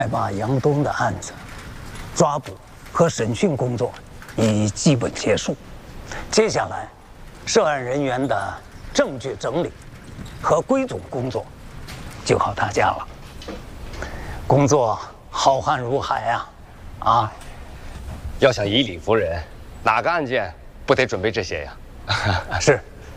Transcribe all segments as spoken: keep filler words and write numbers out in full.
把杨东的案子抓捕和审讯工作已基本结束，接下来涉案人员的证据整理和归总工作就靠大家了。工作浩瀚如海啊，啊！ 要想以理服人，哪个案件不得准备这些呀？ 是。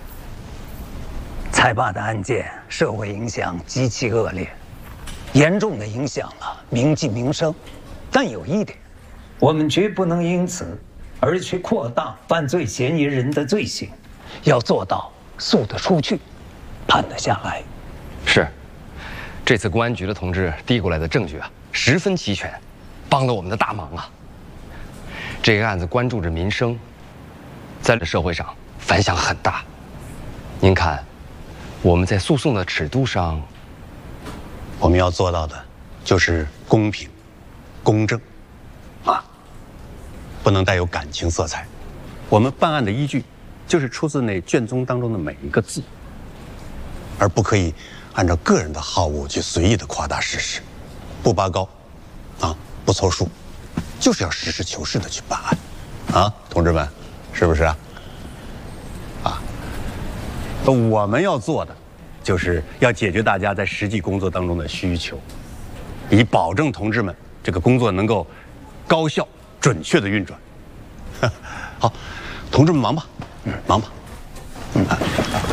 蔡爸的案件社会影响极其恶劣，严重的影响了民计民生。但有一点，我们绝不能因此而去扩大犯罪嫌疑人的罪行，要做到诉得出去，判得下来。 是，这次公安局的同志递过来的证据啊，十分齐全，帮了我们的大忙啊。这个案子关注着民生，在社会上反响很大。您看，我们在诉讼的尺度上， 我们要做到的就是公平、公正，啊，不能带有感情色彩。我们办案的依据就是出自那卷宗当中的每一个字，而不可以按照个人的好恶去随意的夸大事实，不拔高，啊，不凑数，就是要实事求是的去办案，啊，同志们，是不是啊？啊，我们要做的就是要解决大家在实际工作当中的需求，以保证同志们这个工作能够高效、准确的运转。好，同志们忙吧，嗯，忙吧，嗯。啊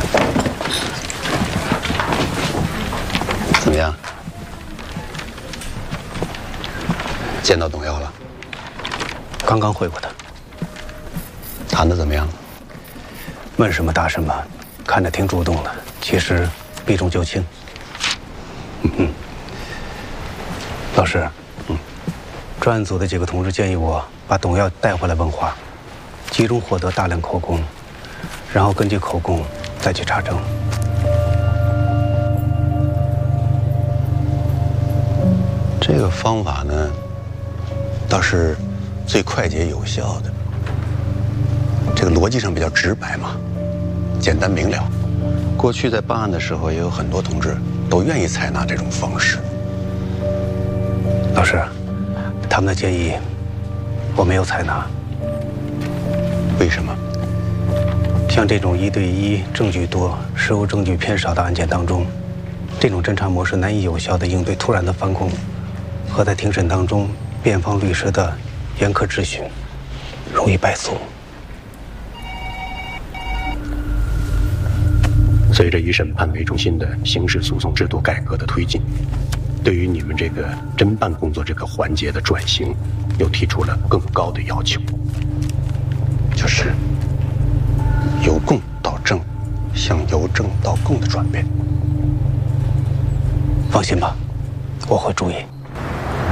怎么样？见到董耀了？ 刚刚会过他。 谈得怎么样？ 问什么答什么，看着挺主动的，其实避重就轻。嗯嗯。老师，嗯，专案组的几个同志建议我把董耀带回来问话，集中获得大量口供，然后根据口供再去查证。 这个方法呢，倒是最快捷有效的。这个逻辑上比较直白嘛，简单明了。过去在办案的时候，也有很多同志都愿意采纳这种方式。 老师，他们的建议我没有采纳。 为什么？ 像这种一对一证据多、实物证据偏少的案件当中，这种侦查模式难以有效地应对突然的翻供。和在庭审当中辩方律师的严苛质询，容易败诉。 随着以审判为中心的刑事诉讼制度改革的推进，对于你们这个侦办工作这个环节的转型，又提出了更高的要求， 就是由供到证，向由证到供的转变。 放心吧，我会注意。